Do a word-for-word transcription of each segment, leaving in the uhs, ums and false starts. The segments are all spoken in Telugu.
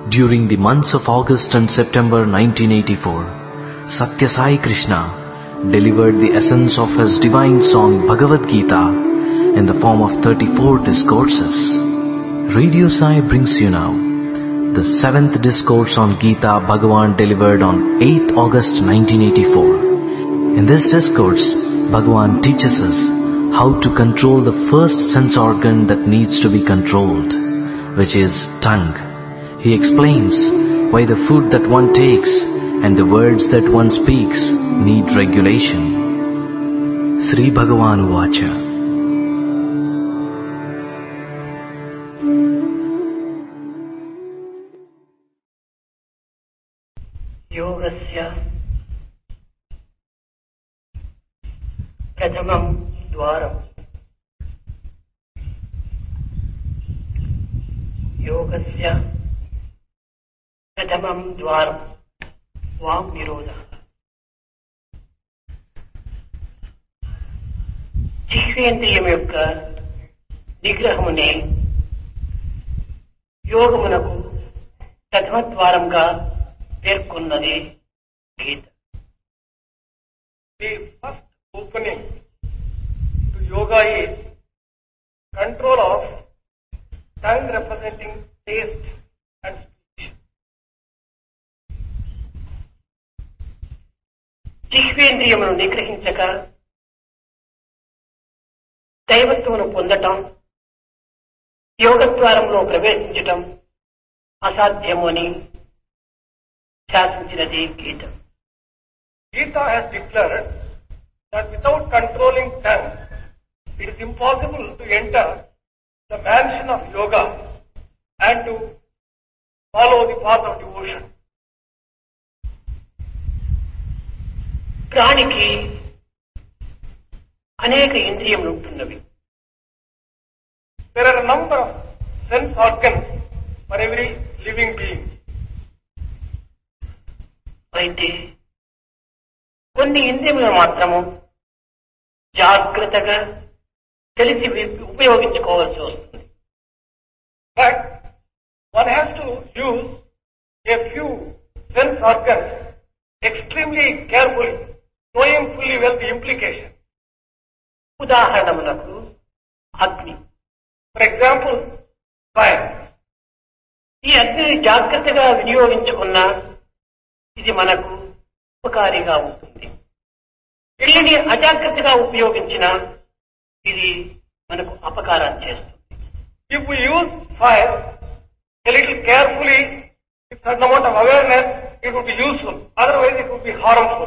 During the months of August and September nineteen eighty-four, Satya Sai Krishna delivered the essence of his divine song Bhagavad Gita in the form of thirty-four discourses. Radio Sai brings you now the seventh discourse on Gita Bhagavan delivered on eighth August nineteen eighty-four. In this discourse, Bhagavan teaches us how to control the first sense organ that needs to be controlled, which is tongue. He explains why the food that one takes and the words that one speaks need regulation. Sri Bhagavan Vacha. Yogasya Prathamam Dwaram. Yogasya Prathamam Dwaram. Vak Nirodha. జిహ్వేంద్రియం యొక్క నిగ్రహమునే యోగమునకు ప్రథమద్వారంగా పేర్కొన్నది గీత. The first opening to yoga is control of tongue representing taste and speech. జిహ్వేంద్రియమును నిగ్రహించక దైవత్వమును పొందటం, యోగద్వారంలో ప్రవేశించటం అసాధ్యము అని శాసించినది గీత. Gita has declared that without controlling tongue, it is impossible to enter the mansion of yoga and to follow the path of devotion. ప్రాణికి అనేక ఇంద్రియములు ఉంటున్నవి. There are a number of sense organs for every living being. అయితే కొన్ని ఇంద్రియములను మాత్రము జాగ్రత్తగా తెలిసి ఉపయోగించుకోవాల్సి వస్తుంది. But one has to use a few sense organs extremely carefully, knowing fully well the implication. ఉదాహరణములకు అగ్ని. For example, fire. ఈ అగ్నిని జాగ్రత్తగా వినియోగించుకున్న ఇది మనకు ఉపకారిగా ఉంటుంది. దీనిని అజాగ్రత్తగా ఉపయోగించిన ఇది మనకు అపకారం చేస్తుంది. If we use fire a little carefully, with certain amount of awareness, it would be useful. Otherwise, it would be harmful.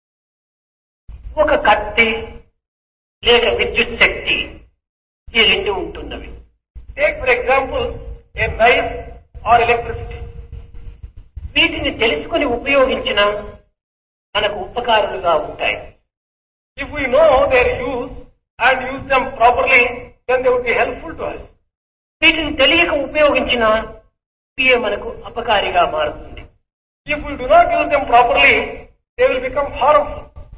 ఒక కత్తి లేక విద్యుత్ శక్తి ఈ రెండు ఉంటున్నవి. Take for example a knife or electricity. వీటిని తెలుసుకొని ఉపయోగించిన మనకు ఉపకారులుగా ఉంటాయి. If we know their use and use them properly, then they would be helpful to us. వీటిని తెలియక ఉపయోగించిన ఇవే మనకు అపకారిగా మారుతుంది. If we do not use them properly, they will become harmful.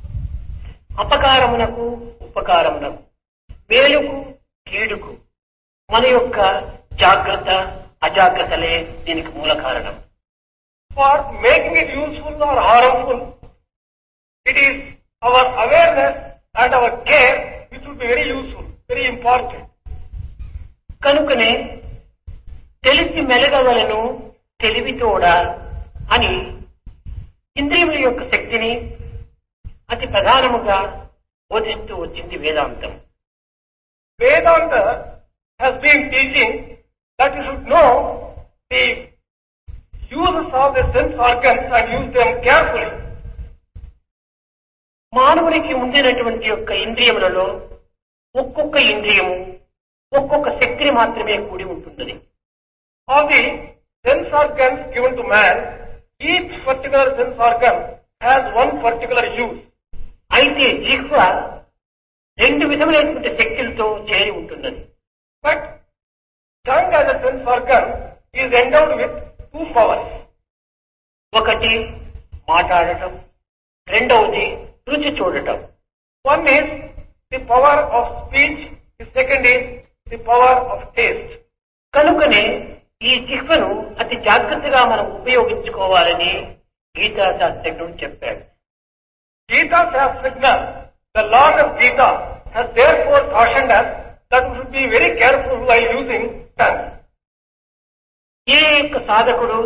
అపకారమునకు ఉపకారమునకు, మేలుకు కీడుకు మన యొక్క జాగ్రత్త అజాగ్రత్తలే దీనికి మూల కారణం. For making it useful or harmful, it is our awareness and our care which would be very useful, very important. కనుకనే తెలిసి మెలగవలను తెలివితోడా అని ఇంద్రియముల యొక్క శక్తిని అతి ప్రధానముగా బోధిస్తూ వచ్చింది వేదాంతం. Vedanta has been teaching that you should know the uses of the sense organs and use them carefully. మానవునికి ఉండినటువంటి యొక్క ఇంద్రియములలో ఒక్కొక్క ఇంద్రియము ఒక్కొక్క శక్తిని మాత్రమే కూడి ఉంటున్నది. Of the sense organs given to man, each particular sense organ has one particular use. అయితే జిహ్వ రెండు విధములైనటువంటి శక్తులతో చేరి ఉంటున్నది. But tongue as a sense organ is endowed with two powers. ఒకటి మాట్లాడటం, రెండవది రుచి చూడటం. One is the power of speech, the second is the power of taste. కనుకనే ఈ జిహ్వను అతి జాగ్రత్తగా మనం ఉపయోగించుకోవాలని గీతా శాస్త్రజ్ఞుడు చెప్పాడు. Gita Shastrajna, the Lord of Gita, has therefore cautioned us that we should be very careful while using tongue. ఏ యొక్క సాధకుడు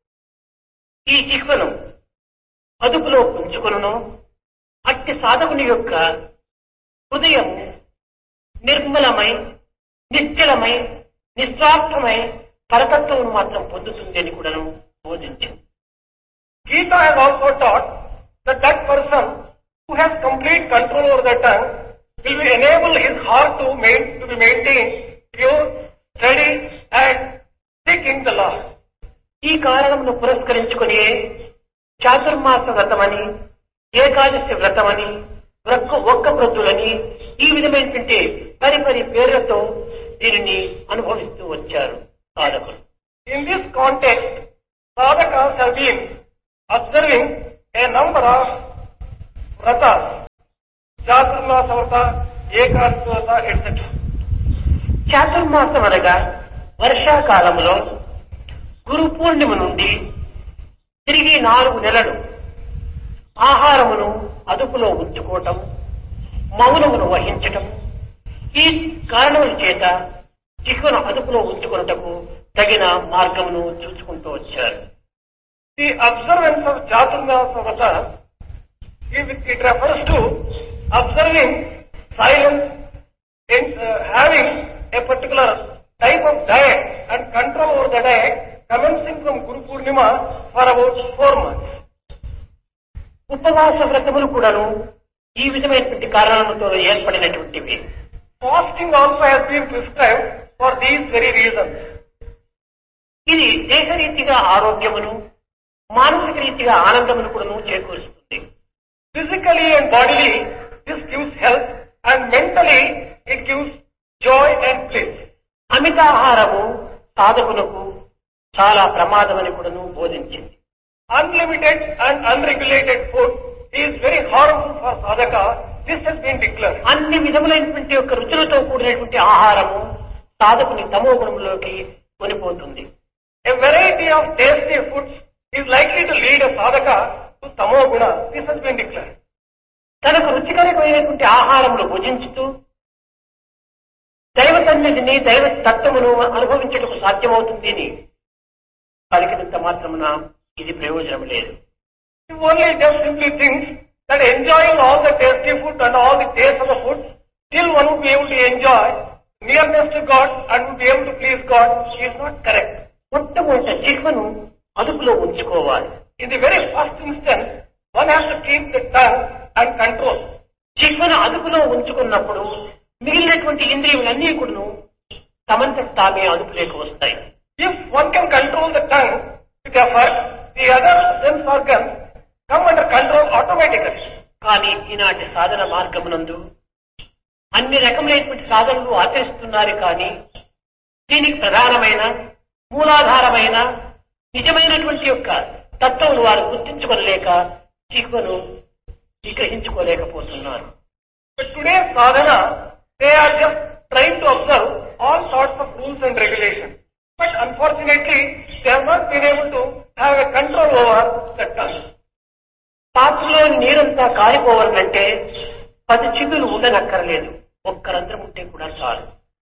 ఈ జిహ్వను అదుపులో ఉంచుకొనునో అట్టి సాధకుని యొక్క హృదయం నిర్మలమై నిశ్చలమై నిస్వార్థమై పరతత్వం మాత్రం పొందుతుంది అని కూడా బోధించింది. Gita has also taught that that person who has complete control over the tongue will be enable his heart to, main, to be maintained pure, steady and seeking the Lord. ఈ కారణమును పురస్కరించుకుని చాతుర్మాస వ్రతమని ఏకాదశి వ్రతమని ఒక్క ఒక్క వ్రతులని ఈ విధమైనటువంటి పరిపరి పేర్లతో దీనిని అనుభవిస్తూ వచ్చారు సాధకులు. In this context, sadhakas have been observing a number of vratas, chaturmasa vrata, ekadasi vrata, et cetera. చాతుర్మాసం అనగా వర్షాకాలంలో గురు పూర్ణిమ నుండి తిరిగి నాలుగు నెలలు ఆహారమును అదుపులో ఉంచుకోవటం, మౌనమును వహించటం, ఈ కారణముల చేత జిహ్వను అదుపులో ఉంచుకున్నటకు తగిన మార్గమును చూసుకుంటూ వచ్చారు. The observance of Chaturmasa Vrata, it, it refers to observing silence and uh, having a particular type of diet and control over the diet commencing from Guru Purnima for about four months. ఉపవాస వ్రతములు కూడాను ఈ విధమైనటువంటి కారణాలతో ఏర్పడినటువంటివి. Fasting also has been prescribed for these very reasons. ఇది దేహరీతిగా ఆరోగ్యమును మానసిక రీతిగా ఆనందమును కూడా చేకూరుస్తుంది. Physically and bodily, this gives health, and mentally it gives joy and bliss. అమితాహారము సాధకులకు చాలా ప్రమాదమని కూడా బోధించింది. Unlimited and unregulated food is very harmful for sadhaka. This has been declared. అన్ని విధములైనటువంటి యొక్క రుచులతో కూడినటువంటి ఆహారము సాధకుని తమో గుణంలోకి కొనిపోతుంది. A variety of tasty foods is likely to lead a sadhaka to tamo guna. This has been declared. తనకు రుచికరమైనటువంటి ఆహారములు భుజించుతూ దైవ సన్నిధిని దైవ తత్వమును అనుభవించటకు సాధ్యమవుతుంది అని పలికినంత మాత్రమున ఇది ప్రయోజనం లేదు. If only just simply thinks that enjoying all the tasty food and all the taste of the food, still one would be able to enjoy nearness to God and would be able to please God, is not correct. మొట్టమొదట జిహ్వను అదుపులో ఉంచుకోవాలి. In the very first instance, one has to keep the tongue and control. జిహ్వను అదుపులో ఉంచుకున్నప్పుడు మిగిలినటువంటి ఇంద్రియములన్నీ కూడా తమంతట తామే అదుపులోకి వస్తాయి. If one can control the tongue with effort, the other sense organs come under control automatically. కానీ ఈనాటి సాధన మార్గమునందు అన్ని రకములైనటువంటి సాధనలు ఆచరిస్తున్నారు. కానీ దీనికి ప్రధానమైన మూలాధారమైన నిజమైనటువంటి యొక్క తత్వమును వారు గుర్తించుకోలేక జిహ్వను నిగ్రహించుకోలేకపోతున్నారు. But today's sadhana, they are just trying to observe all sorts of rules and regulations. But unfortunately, they have not been able to have a control over the tongue. పాత్రలోని నీరంతా కారిపోవాలంటే పది చిగులు ఉండనక్కర్లేదు, ఒక్క రంధ్రం ఉంటే కూడా చాలు.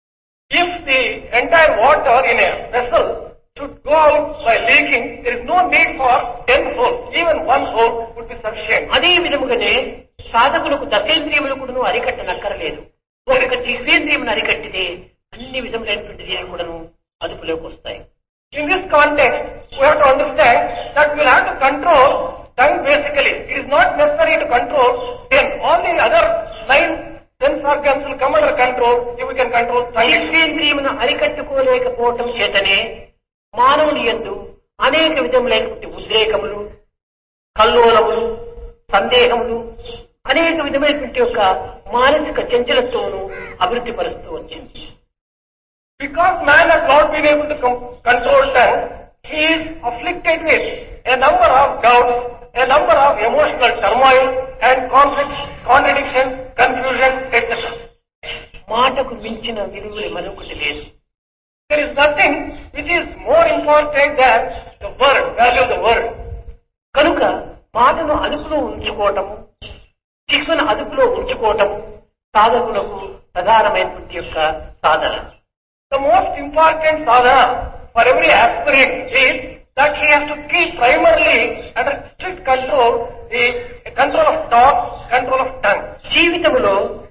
If the entire water in a vessel should go out by leaking, there is no need for ten holes. Even one hole would be sufficient. అదే విధముగానే సాధకులకు దశేంద్రియములు కూడా అరికట్టనక్కర్లేదు, ఒక జిహ్వేంద్రియమును అరికట్టితే అన్ని విధములైనటువంటి దీని కూడా అదుపులోకి వస్తాయి. In this context, we have to understand that we will have to control tongue basically. It is not necessary to control ten. All the other nine sense organs will come under control if we can control tongue. జిహ్వేంద్రియమును అరికట్టుకోలేకపోవటం చేతనే మానవుని యందు అనేక విధములైనటువంటి ఉద్రేకములు, కల్లోలములు, సందేహములు, అనేక విధమైనటువంటి యొక్క మానసిక చంచలత్వమును అభివృద్ధి పరుస్తూ వచ్చింది. Because man has not been able to com- control tongue, he is afflicted with a number of doubts, a number of emotional turmoil and conflicts, contradiction, confusion, et cetera. మాటకు మించిన విలువలు మరొకటి లేదు. There is nothing which is more important than the word, value of the word. కనుక మాటను అదుపులో ఉంచుకోవటము, శిక్షను అదుపులో ఉంచుకోవటం సాధకులకు ప్రధానమైనటువంటి యొక్క సాధన. The most important sadhana for every aspirant is that he has to keep primarily under strict control the control of thought, control of tongue. జీవితంలో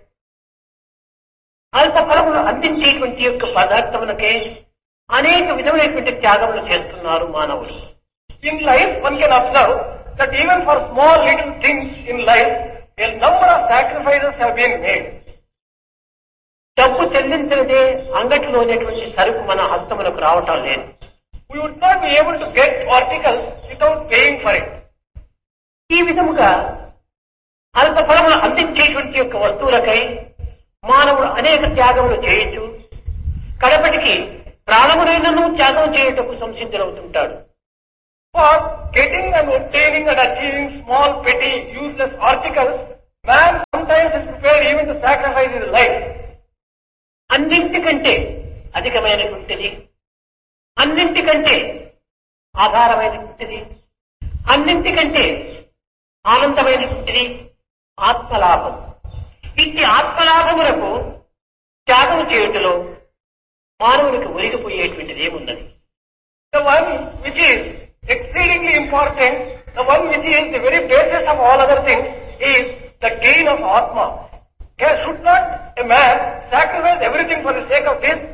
అల్ప ఫలములు అందించేటువంటి యొక్క పదార్థములకే అనేక విధమైనటువంటి త్యాగములు చేస్తున్నారు మానవులు. In life, one can observe that even for small little things in life, a number of sacrifices have been made. డబ్బు చెల్లించినదే అంగటిలో ఉన్నటువంటి సరుకు మన హస్తములకు రావటం లేదు. We would not be able to get articles without paying for it. ఈ విధముగా అల్ప ఫలములు అందించేటువంటి యొక్క వస్తువులకై మానవుడు అనేక త్యాగములు చేయొచ్చు. కడపటికి ప్రాణమునైనను త్యాగం చేయుటకు సంసిద్ధులవుతుంటాడు. For getting and obtaining and achieving small, petty, useless articles, man sometimes is prepared even to sacrifice his life. అన్నింటికంటే అధికమైనటువంటిది, అన్నింటికంటే ఆధారమైనటువంటిది, అన్నింటికంటే ఆనందమైనటువంటిది ఆత్మలాభం. ఇట్టి ఆత్మలాభములకు త్యాగం చేయుటలో మానవునికి ఒరిగిపోయేటువంటిది ఏమున్నది? The one which is exceedingly important, the one which is the very basis of all other things, is the gain of Atma. Should not a man sacrifice everything for the sake of this?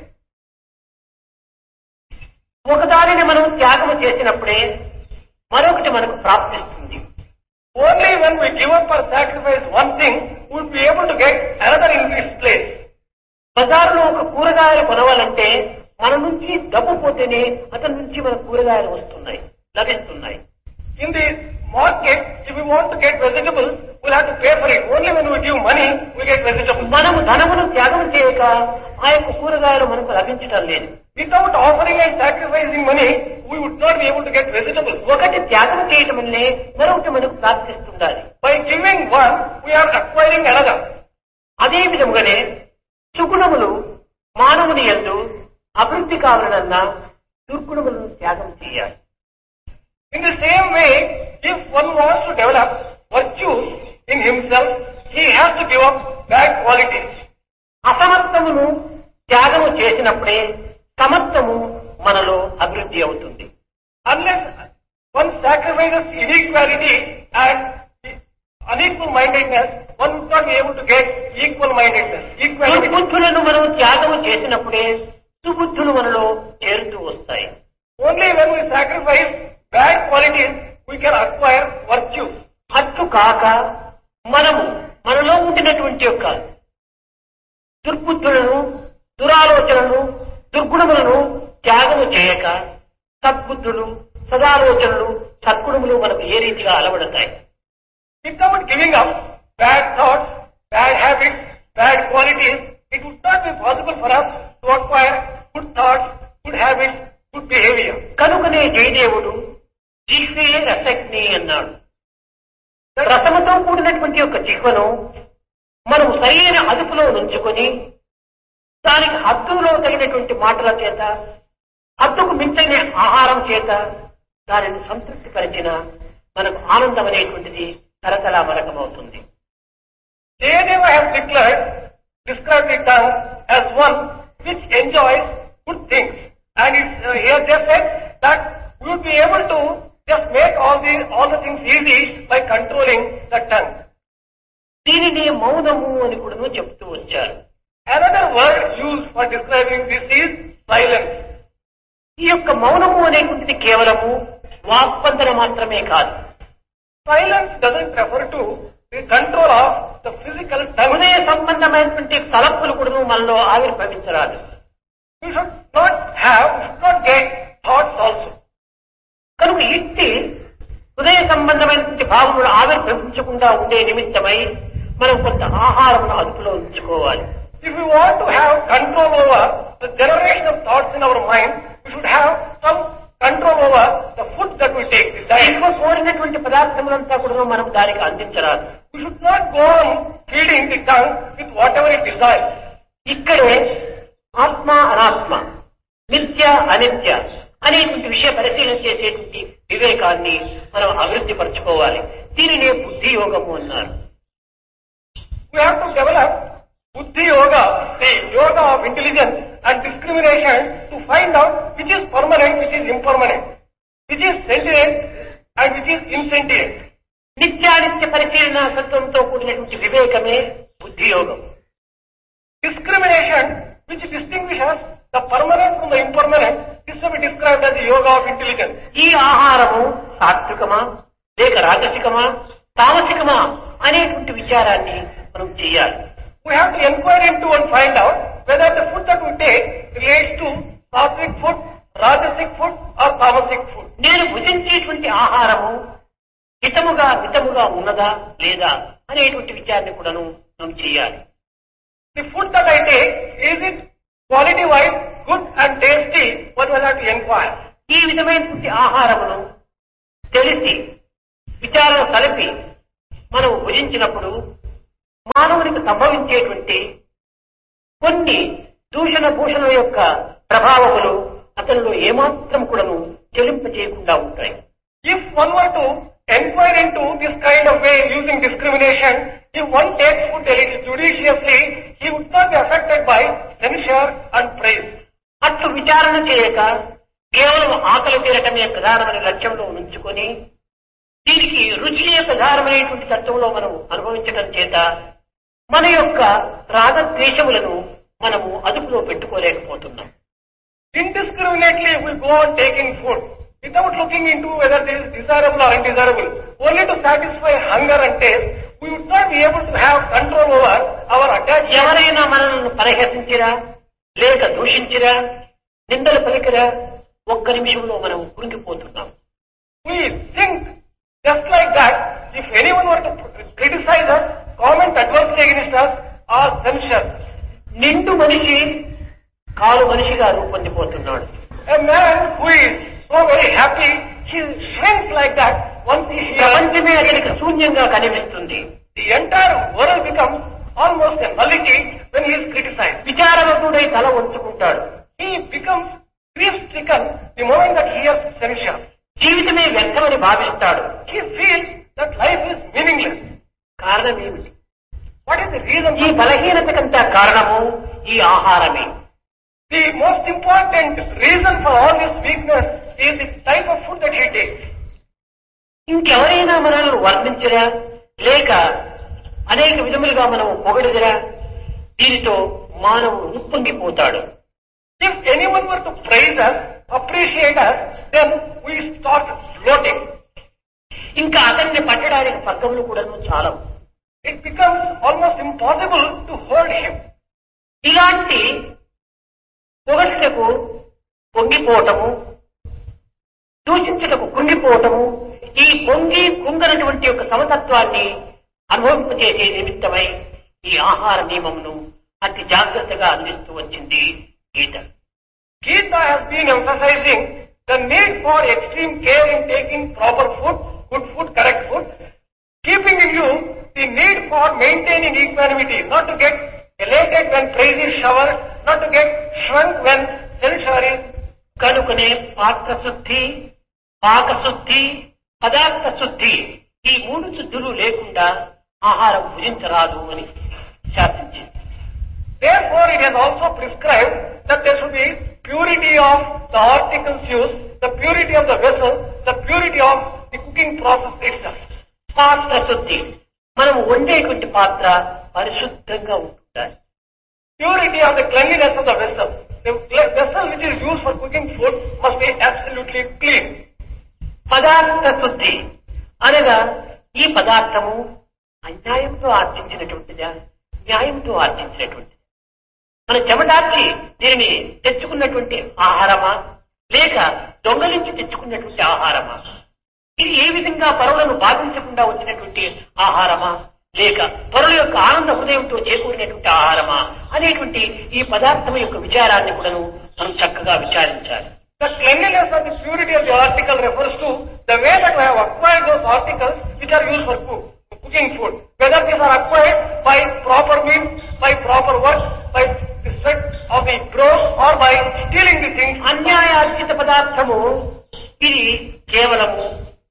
ఒకదానిని మనం త్యాగం చేసినప్పుడే మరొకటి మనకు ప్రాప్తిస్తుంది. Only when we give up or sacrifice one thing, we will be able to get another in its place. బజారులో ఒక కూరగాయలు కొనవాలంటే మన నుంచి డబ్బు పోతేనే అతని నుంచి మన కూరగాయలు వస్తున్నాయి, లభిస్తున్నాయి. In the market, if we want to get vegetables, we'll have to pay for it. Only when we give money, we get vegetables. మనము ధనమును త్యాగం చేయక ఆ యొక్క కూరగాయలు మనకు లభించడం లేదు. Without offering and sacrificing money, we would not be able to get vegetables. ఒకటి త్యాగం చేయటం వల్లే మరొకటి మనకు ప్రాప్తిస్తుండాలి. By giving one, we are acquiring another. అదే విధముగానే సుగుణములు మానవుని యందు అభివృద్ధి కావాలన్నా దుర్గుణములను త్యాగం చేయాలి. In the same way, if one wants to develop virtues in himself, he has to give up bad qualities. అసమర్థమును త్యాగము చేసినప్పుడే సమర్థము మనలో అభివృద్ధి అవుతుంది. Unless one sacrifices inequality and unequal mindedness, one would not be able to get equal mindedness. Equality. దుర్బుద్ధులను మనం త్యాగము చేసినప్పుడే సుబుద్ధులు మనలో చేరుతూ వస్తాయి. Only when we sacrifice bad qualities, we can acquire virtue. అట్లు కాక మనము మనలో ఉండినటువంటి యొక్క దుర్బుద్ధులను, దురాలోచనలను, దుర్గుణములను త్యాగము చేయక సద్బుద్ధులు, సదాలోచనలు, సద్గుణములు మనకు ఏ రీతిగా అలవడతాయి? Without giving up bad thoughts, bad habits, bad qualities, it would not be possible for us to acquire good thoughts, good habits, good behavior. కనుకనే జయదేవుడు జిహ్వే రసజ్ఞి అన్నాడు. రసముతో కూడినటువంటి యొక్క జిహ్వను మనం సరైన అదుపులో ఉంచుకొని దానికి హద్దులో తగినటువంటి మాటల చేత, హద్దుకు మించని ఆహారం చేత దానిని సంతృప్తి పరిచిన మనకు ఆనందం అనేటువంటిది తరతలా మరకమవుతుంది. Jayadeva has declared, described the tongue as one which enjoys good things. And it's, uh, he has just said that we would be able to just make all the all the things easy by controlling the tongue. దీనిని మౌనము అని కూడా చెప్తూ వచ్చారు. Another word used for describing this is silence. ఈ యొక్క మౌనము అనేటువంటిది కేవలము వాక్స్పందన మాత్రమే కాదు. Silence doesn't refer to the control of the physical tongue. హృదయ సంబంధమైనటువంటి తలపులు కూడా మనలో ఆవిర్భవించరాదు. We should not have, we should not get thoughts also. కనుక ఇట్టి హృదయ సంబంధమైనటువంటి భావములు ఆవిర్భవించకుండా ఉండే నిమిత్తమై మనం కొంత ఆహారమును అదుపులో ఉంచుకోవాలి. If we want to have control over the generation of thoughts in our mind, we should have some control over the food that we take. ఎక్కువ కోరినటువంటి పదార్థములంతా కూడా మనం దానికి అందించరాదు. We should not go on feeding the tongue with whatever it desires. ఇక్కడే ఆత్మ అనాత్మ, నిత్య అనిత్య అనేటువంటి విషయ పరిశీలన చేసేటువంటి వివేకాన్ని మనం అభివృద్ధి పరచుకోవాలి. దీనినే బుద్ధి యోగము అన్నారు. We have to develop Buddhi Yoga, the yoga of intelligence and discrimination to find out which is permanent, which is impermanent, which is sentient and which is insentient. నిత్యానిత్య పరిశీలన సత్వంతో కూడినటువంటి వివేకమే బుద్ధి యోగం. Discrimination, which distinguishes the permanent from the impermanent, is to be described as the yoga of intelligence. ఈ ఆహారము సాత్వికమా లేక రాజసికమా తామసికమా అనేటువంటి విచారాన్ని మనం చేయాలి. We have to inquire into and find out whether the food that we take relates to sattvic food, rajasic food or tamasic food. నేను భుజించేటువంటి ఆహారము హితముగా మితముగా ఉన్నదా లేదా అనేటువంటి విచారణ కూడాను మనం చేయాలి. The food that I take, is it quality wise good and tasty? What will I have to inquire? ఈ విధమైనటువంటి ఆహారమును తెలిసి విచారణ కలిపి మనం భుజించినప్పుడు మానవునికి సంభవించేటువంటి కొన్ని దూషణ భూషణ యొక్క ప్రభావములు అతనిలో ఏమాత్రం కూడాను చెలింప చేయకుండా ఉంటాయి. If one were to inquire into this kind of way using discrimination, if one takes food judiciously, he would not be affected by censure and praise. అట్లు విచారణ చేయక కేవలం ఆకలి తీరటమే ప్రధానమైన లక్ష్యంలో ఉంచుకొని దీనికి రుచియే ప్రధానమైనటువంటి తత్వంలో మనం అనుభవించడం చేత మన యొక్క రాగద్వేషములను మనము అదుపులో పెట్టుకోలేకపోతున్నాం. Indiscriminately we go on taking food without looking into whether this is desirable or undesirable, only to satisfy hunger and taste. We would not be able to have control over our attachment. ఎవరైనా మనల్ని పరిహసించిరా లేక దూషించిరా నిందలు పలికిరా ఒక్క నిమిషంలో మనం కురింగిపోతున్నాం. We think just like that, if anyone were to criticize us, comment adversely against us, or censure. నిండు మనిషి కాలు మనిషిగా రూపొందిపోతున్నాడు. A man who is so very happy, he shrinks like that once he hears. ప్రపంచమే అతనికి శూన్యంగా కనిపిస్తుంది. The entire world becomes almost a nullity when he is criticized. విచారవకుడై తల వంచుకుంటాడు. He becomes grief-stricken the moment that he hears censure. జీవితమే వ్యర్థమని భావిస్తాడు. He feels that life is meaningless. కారణం ఏమిటి? What is the reason? ఈ బలహీనతకంతా కారణము ఈ ఆహారమే. The most important reason for all this weakness is the type of food that he takes. ఇంకెవరైనా మనల్ని వర్ణించరా లేక అనేక విధములుగా మనం పొగడిదరా దీనితో మానవుడు ఉప్పొంగిపోతాడు. If anyone were to praise us, appreciate us, then we start floating. ఇంకా అతన్ని పట్టడానికి పక్కములు కూడా చాలా. It becomes almost impossible to hold him. ఇలాంటి పొగడ్తకు పొంగిపోవటము దూషించటకు కుంగిపోవటము ఈ పొంగి కుంగనటువంటి యొక్క సమతత్వాన్ని అనుభవింపచేసే నిమిత్తమై ఈ ఆహార నియమమును అతి జాగ్రత్తగా అందిస్తూ వచ్చింది గీత. Gita has been emphasizing the need for extreme care in taking proper food, good food, correct food, keeping in view the need for maintaining equanimity, not to get elated when praise is showered, not to get shrunk when censure is. కనుకనే పాత్ర శుద్ధి, పాక శుద్ధి, పదార్థ శుద్ధి ఈ మూడు శుద్ధులు లేకుండా ఆహారం భుజించరాదు అని శాసించింది. Therefore, it has also prescribed that there should be purity of the articles used, the purity of the vessel, the purity of the cooking process itself. పాత్ర శుద్ధి మనం వండేటువంటి పాత్ర పరిశుద్ధంగా ఉంటుండాలి. Purity of the cleanliness of the vessel. The vessel which is used for cooking food must be absolutely clean. పదార్థ శుద్ధి అనగా ఈ పదార్థము అన్యాయంతో ఆర్జించినటువంటిదా న్యాయంతో ఆర్జించినటువంటిది. మన చెమటార్చి దీనిని తెచ్చుకున్నటువంటి ఆహారమా లేక దొంగలించి తెచ్చుకున్నటువంటి ఆహారమా? ఇది ఏ విధంగా పరులను బాధించకుండా వచ్చినటువంటి ఆహారమా లేక పరుల యొక్క ఆనంద హృదయంతో చేకూరినటువంటి ఆహారమా అనేటువంటి ఈ పదార్థం యొక్క విచారాన్ని కూడా మనం చక్కగా విచారించాలి. The cleanliness and the purity of the article refers to the way that I have acquired those articles which are used for cooking food. Whether these are acquired by proper means, by proper work, by the sweat of the brow or by stealing the things. అన్యాయార్జిత పదార్థము ఇది కేవలము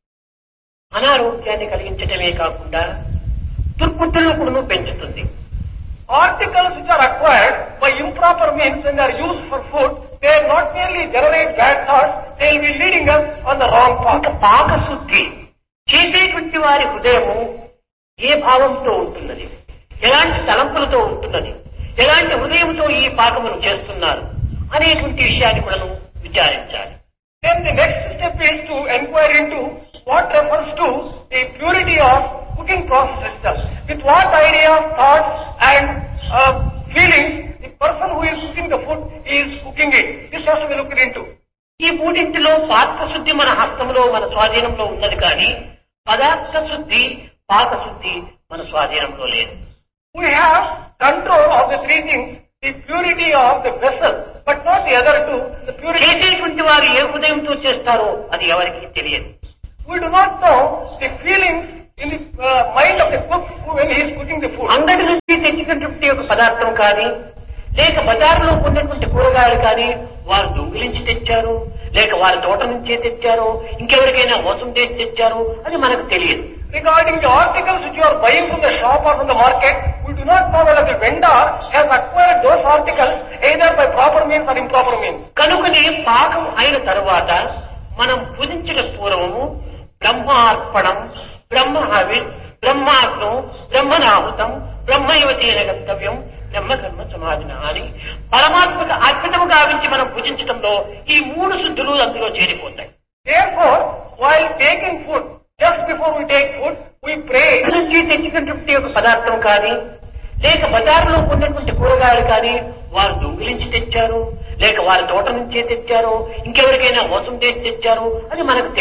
అనారోగ్యాన్ని కలిగించటమే కాకుండా దుర్బుద్ధులను కూడా పెంచుతుంది. Articles which are acquired by improper means when they are used for food, they not merely generate bad thoughts, they will be leading us on the wrong path. ఇంకా పాకశుద్ధి చేసేటువంటి వారి హృదయము ఏ భావంతో ఉంటున్నది, ఎలాంటి తలంపులతో ఉంటున్నది, ఎలాంటి హృదయంతో ఈ పాకమును చేస్తున్నారు అనేటువంటి విషయాన్ని కూడా విచారించాలి. Then the next step is to inquire into what refers to the purity of cooking process itself. With what idea, thoughts and uh, feelings the person who is cooking the food is cooking it. This has to be looked into. ఈ మూడింటిలో పాత్ర శుద్ధి మన హస్తంలో మన స్వాధీనంలో ఉన్నది కానీ పదార్థ శుద్ధి పాకశుద్ధి మన స్వాధీనంలో లేదు. We have control of the three things, the purity of the vessel, but not the other two. The purity. చేసేటువంటి వారు ఏ హృదయంతో చేస్తారో అది ఎవరికి తెలియదు. We do not know the feelings in the uh, mind of the cook when he is cooking the food. అంగడి నుంచి తెచ్చినటువంటి ఒక పదార్థం కానీ లేక బజారులో ఉన్నటువంటి కూరగాయలు కానీ వారు దొంగిలించి తెచ్చారు, లేక వారి తోట నుంచే తెచ్చారు, ఇంకెవరికైనా మోసం చేసి తెచ్చారు అది మనకు తెలియదు. Regarding the articles which you are buying from the shop or from the market, we do not know whether the vendor has acquired those articles either by proper means or improper means. కనుకనే పాకం అయిన తరువాత మనం పూజించిన పూర్వము బ్రహ్మార్పణం, బ్రహ్మహవి, బ్రహ్మాగ్నం, బ్రహ్మనాహుతం, బ్రహ్మయువతేన గంతవ్యం, బ్రహ్మకర్మ సమాధిన అని పరమాత్మకు అర్పితము గావించి మనం పూజించడంలో ఈ మూడు శుద్ధులు అందులో చేరిపోతాయి. Therefore, while taking food, just before we take food, we pray. నుంచి తెచ్చినటువంటి ఒక పదార్థం కానీ లేక బజారులో ఉన్నటువంటి కూరగాయలు కానీ వారు దొంగిలించి తెచ్చారు, లేక వారి తోట నుంచే తెచ్చారు, ఇంకెవరికైనా మోసం చేసి తెచ్చారు అది మనకు